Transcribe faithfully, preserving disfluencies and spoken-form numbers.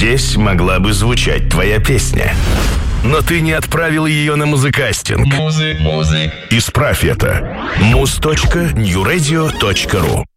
Здесь могла бы звучать твоя песня. Но ты не отправил ее на музыкастинг. Музы, музы. Исправь это. муз точка нью радио точка ру